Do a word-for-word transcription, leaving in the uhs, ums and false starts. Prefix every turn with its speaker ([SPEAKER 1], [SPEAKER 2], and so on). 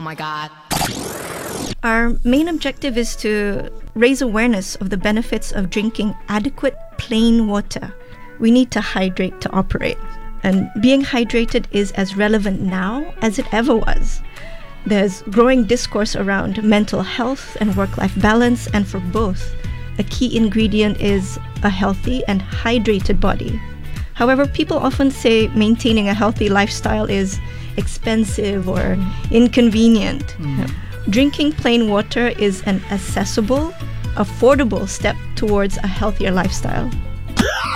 [SPEAKER 1] Oh my God.
[SPEAKER 2] Our main objective is to raise awareness of the benefits of drinking adequate plain water. We need to hydrate to operate. And being hydrated is as relevant now as it ever was. There's growing discourse around mental health and work-life balance, and for both, a key ingredient is a healthy and hydrated body. However, people often say maintaining a healthy lifestyle is expensive or inconvenient.
[SPEAKER 3] Mm.
[SPEAKER 2] Drinking plain water is an accessible, affordable step towards a healthier lifestyle.